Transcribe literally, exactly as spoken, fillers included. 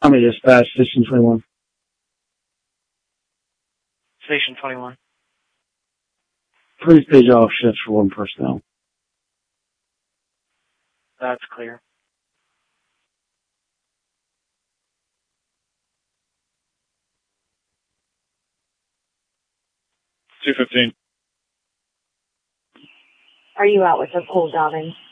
Army Dispatch, Station twenty-one. Station twenty-one. Please page off shifts for one personnel. That's clear. two fifteen. Are you out with a cold, Dobbin?